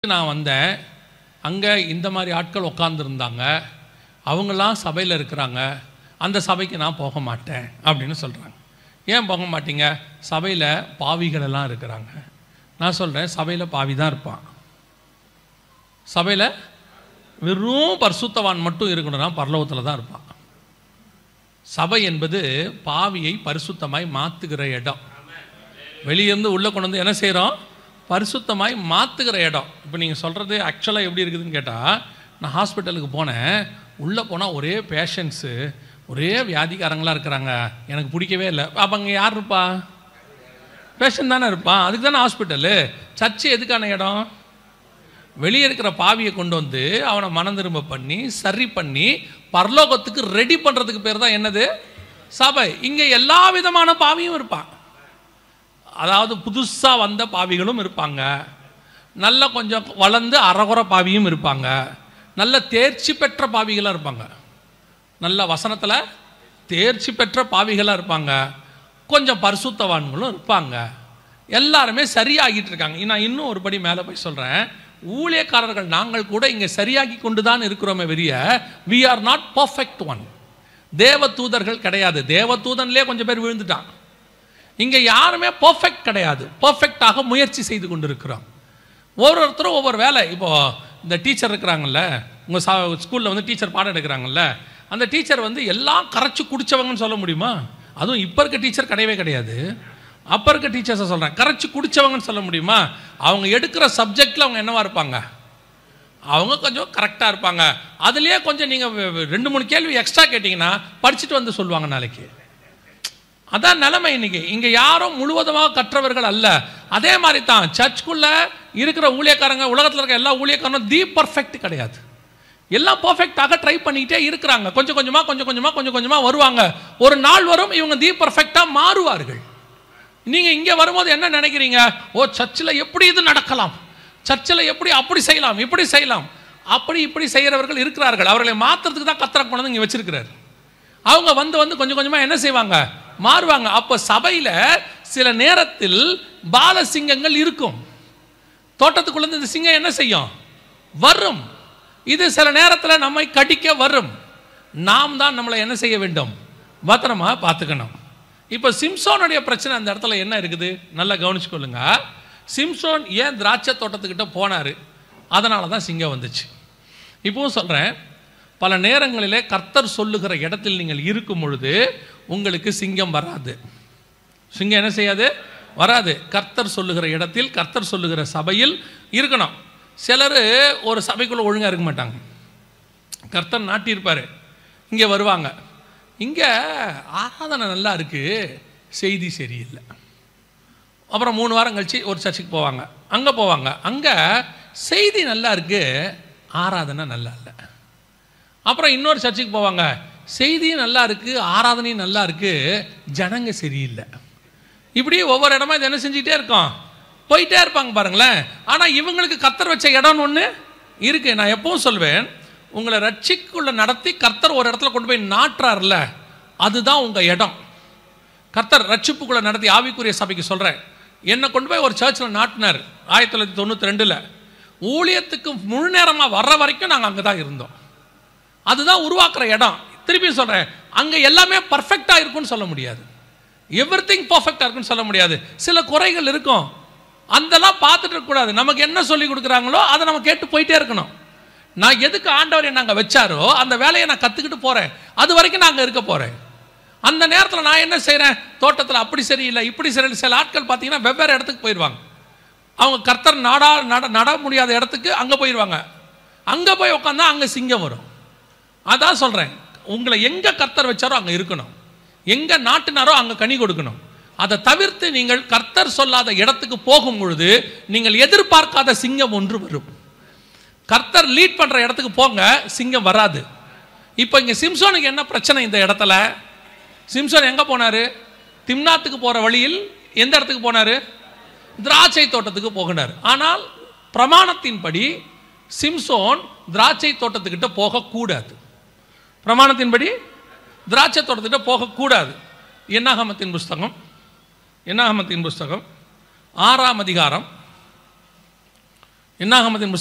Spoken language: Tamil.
நான் வந்தேன். அங்கே இந்த மாதிரி ஆட்கள் உட்காந்துருந்தாங்க, அவங்களாம் சபையில் இருக்கிறாங்க, அந்த சபைக்கு நான் போக மாட்டேன் அப்படின்னு சொல்கிறாங்க. ஏன் போக மாட்டீங்க? சபையில் பாவிகளெல்லாம் இருக்கிறாங்க. நான் சொல்கிறேன், சபையில் பாவி தான் இருப்பான். சபையில் வெறும் பரிசுத்தவான் மட்டும் இருக்கணும்னா பரலோகத்தில் தான் இருப்பான். சபை என்பது பாவியை பரிசுத்தமாய் மாற்றுகிற இடம். வெளியிருந்து உள்ளே கொண்டு வந்து என்ன செய்கிறோம்? பரிசுத்தமாய் மாற்றுகிற இடம். இப்போ நீங்கள் சொல்கிறது ஆக்சுவலாக எப்படி இருக்குதுன்னு கேட்டால், நான் ஹாஸ்பிட்டலுக்கு போனேன், உள்ளே போனால் ஒரே பேஷண்ட்ஸு, ஒரே வியாதிக்காரங்களாக இருக்கிறாங்க, எனக்கு பிடிக்கவே இல்லை. அப்போ அங்கே யார் இருப்பா? பேஷண்ட் தானே இருப்பான். அதுக்கு தானே ஹாஸ்பிட்டலு. சர்ச்சு எதுக்கான இடம்? வெளியே இருக்கிற பாவியை கொண்டு வந்து அவனை மனம் திரும்ப பண்ணி சரி பண்ணி பரலோகத்துக்கு ரெடி பண்ணுறதுக்கு பேர் தான் என்னது? சபை. இங்கே எல்லா விதமான பாவியும் இருப்பான். அதாவது புதுசாக வந்த பாவிகளும் இருப்பாங்க, நல்ல கொஞ்சம் வளர்ந்து அறகுறை பாவியும் இருப்பாங்க, நல்ல தேர்ச்சி பெற்ற பாவிகளாக இருப்பாங்க, நல்ல வசனத்தில் தேர்ச்சி பெற்ற பாவிகளாக இருப்பாங்க, கொஞ்சம் பரிசுத்தவான்களும் இருப்பாங்க. எல்லாருமே சரியாகிட்டு இருக்காங்க. நான் இன்னும் ஒரு படி மேலே போய் சொல்கிறேன், ஊழியக்காரர்கள் நாங்கள் கூட இங்கே சரியாகி கொண்டு தான் இருக்கிறோமே வெளிய, we are not perfect one. தேவ தூதர்கள் கிடையாது. தேவ தூதன்லேயே கொஞ்சம் பேர் விழுந்துட்டான். இங்கே யாருமே பர்ஃபெக்ட் கிடையாது. பர்ஃபெக்டாக முயற்சி செய்து கொண்டு இருக்கிறோம். ஒவ்வொருத்தரும் ஒவ்வொரு வேலை. இப்போது இந்த டீச்சர் இருக்கிறாங்கல்ல, உங்கள் ஸ்கூலில் வந்து டீச்சர் பாடம் எடுக்கிறாங்கல்ல, அந்த டீச்சர் வந்து எல்லாம் கரைச்சி குடித்தவங்கன்னு சொல்ல முடியுமா? அதுவும் இப்போ இருக்க டீச்சர் கிடையவே கிடையாது. அப்போ இருக்க டீச்சர்ஸை சொல்கிறேன், கரைச்சி குடித்தவங்கன்னு சொல்ல முடியுமா? அவங்க எடுக்கிற சப்ஜெக்டில் அவங்க என்னவா இருப்பாங்க? அவங்க கொஞ்சம் கரெக்டாக இருப்பாங்க. அதுலேயே கொஞ்சம் நீங்கள் 2-3 கேள்வி எக்ஸ்ட்ரா கேட்டிங்கன்னா படிச்சுட்டு வந்து சொல்லுவாங்க நாளைக்கு. அதான் நிலைமை இன்னைக்கு. இங்கே யாரும் முழுவதுமாக கற்றவர்கள் அல்ல. அதே மாதிரி தான் சர்ச்சுக்குள்ளே இருக்கிற ஊழியக்காரங்க, உலகத்தில் இருக்க எல்லா ஊழியக்காரனும் தி பர்ஃபெக்ட் கிடையாது. எல்லாம் பர்ஃபெக்டாக ட்ரை பண்ணிக்கிட்டே இருக்கிறாங்க. கொஞ்சம் கொஞ்சமாக வருவாங்க. ஒரு நாள் வரும் இவங்க தி பர்ஃபெக்டாக மாறுவார்கள். நீங்கள் இங்கே வரும்போது என்ன நினைக்கிறீங்க? ஓ, சர்ச்சில் எப்படி இது நடக்கலாம், சர்ச்சில் எப்படி அப்படி செய்யலாம், இப்படி செய்யலாம், அப்படி இப்படி செய்கிறவர்கள் இருக்கிறார்கள். அவர்களை மாற்றுறதுக்கு தான் கர்த்தர் கொண்டு வந்து இங்கே வச்சிருக்கிறார். அவங்க வந்து கொஞ்சம் கொஞ்சமாக என்ன செய்வாங்க? மாறுவாங்க. அப்போ சபையில் சில நேரத்தில் பாலசிங்கங்கள் இருக்கும். தோட்டத்துக்குள்ளேருந்து இந்த சிங்கம் என்ன செய்யும்? வரும். இது சில நேரத்தில் நம்மை கடிக்க வரும். நாம் தான் நம்மளை என்ன செய்ய வேண்டும்? பத்திரமா பார்த்துக்கணும். இப்போ சிம்சோனுடைய பிரச்சனை அந்த இடத்துல என்ன இருக்குது? நல்லா கவனிச்சுக்கொள்ளுங்க. சிம்சோன் ஏன் திராட்சை தோட்டத்துக்கிட்ட போனார்? அதனால தான் சிங்கம் வந்துச்சு. இப்போவும் சொல்கிறேன், பல நேரங்களிலே கர்த்தர் சொல்லுகிற இடத்தில் நீங்கள் இருக்கும் பொழுது உங்களுக்கு சிங்கம் வராது. சிங்கம் என்ன செய்யாது? வராது. கர்த்தர் சொல்லுகிற இடத்தில், கர்த்தர் சொல்லுகிற சபையில் இருக்கணும். சிலர் ஒரு சபைக்குள்ளே ஒழுங்காக இருக்க மாட்டாங்க. கர்த்தர் நாட்டியிருப்பார், இங்கே வருவாங்க. இங்கே ஆராதனை நல்லா இருக்குது, செய்தி சரியில்லை. அப்புறம் 3 வாரம் கழித்து ஒரு சர்ச்சுக்கு போவாங்க, அங்கே போவாங்க, அங்கே செய்தி நல்லா இருக்குது, ஆராதனை நல்லா இல்லை. அப்புறம் இன்னொரு சர்ச்சுக்கு போவாங்க, செய்தியும் நல்லா இருக்குது, ஆராதனையும் நல்லா இருக்குது, ஜனங்க சரியில்லை. இப்படி ஒவ்வொரு இடமா இது என்ன செஞ்சுக்கிட்டே இருக்கோம்? போயிட்டே இருப்பாங்க பாருங்களேன். ஆனால் இவங்களுக்கு கர்த்தர் வச்ச இடம்னு ஒன்று இருக்குது. நான் எப்பவும் சொல்வேன், உங்களை ரட்சிக்குள்ள நடத்தி கர்த்தர் ஒரு இடத்துல கொண்டு போய் நாட்டுறாருல, அதுதான் உங்கள் இடம். கர்த்தர் ரட்சிப்புக்குள்ளே நடத்தி ஆவிக்குரிய சபைக்கு சொல்கிறேன், என்னை கொண்டு போய் ஒரு சர்ச்சில் நாட்டினார் 1992. ஊழியத்துக்கு முழு நேரமாக வர்ற வரைக்கும் நாங்கள் அங்கே தான் இருந்தோம். அதுதான் உருவாக்குற இடம். திருப்பி சொல்கிறேன், அங்கே எல்லாமே பர்ஃபெக்டாக இருக்குன்னு சொல்ல முடியாது, எவ்ரிதிங் பர்ஃபெக்டாக இருக்குன்னு சொல்ல முடியாது. சில குறைகள் இருக்கும், அதெல்லாம் பார்த்துட்டு இருக்கக்கூடாது. நமக்கு என்ன சொல்லி கொடுக்குறாங்களோ அதை நம்ம கேட்டு போயிட்டே இருக்கணும். நான் எதுக்கு ஆண்டவர் என்ன அங்கே வச்சாரோ அந்த வேலையை நான் கற்றுக்கிட்டு போகிறேன். அது வரைக்கும் நான் அங்கே இருக்க போகிறேன். அந்த நேரத்தில் நான் என்ன செய்கிறேன்? தோட்டத்தில் அப்படி சரியில்லை, இப்படி சரியில்லை. சில ஆட்கள் பார்த்தீங்கன்னா வெவ்வேறு இடத்துக்கு போயிடுவாங்க. அவங்க கர்த்தர் நட முடியாத இடத்துக்கு அங்கே போயிடுவாங்க. அங்கே போய் உட்காந்தா அங்கே சிங்கம் வரும். அதான் சொல்கிறேன், உங்களை எங்கே கர்த்தர் வச்சாரோ அங்கே இருக்கணும், எங்கே நாட்டினாரோ அங்கே கனி கொடுக்கணும். அதை தவிர்த்து நீங்கள் கர்த்தர் சொல்லாத இடத்துக்கு போகும் பொழுது நீங்கள் எதிர்பார்க்காத சிங்கம் ஒன்று வரும். கர்த்தர் லீட் பண்ணுற இடத்துக்கு போங்க, சிங்கம் வராது. இப்போ இங்கே சிம்சோனுக்கு என்ன பிரச்சனை? இந்த இடத்துல சிம்சோன் எங்கே போனார்? திம்னாத்துக்கு போகிற வழியில் எந்த இடத்துக்கு போனார்? திராட்சை தோட்டத்துக்கு போகினார். ஆனால் பிரமாணத்தின்படி சிம்சோன் திராட்சை தோட்டத்துக்கிட்ட போகக்கூடாது. பிரமாணத்தின்படி திராட்சை தோட்டத்துக்கிட்ட போகக்கூடாது. என்னாகமத்தின் புஸ்தகம் 6ஆம் அதிகாரம் என்னாகமத்தின்